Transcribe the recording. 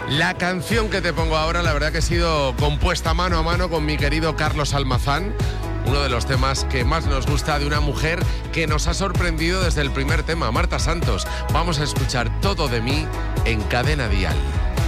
La canción que te pongo ahora, la verdad que ha sido compuesta mano a mano con mi querido Carlos Almazán. Uno de los temas que más nos gusta de una mujer que nos ha sorprendido desde el primer tema, Marta Santos. Vamos a escuchar Todo de mí en Cadena Dial.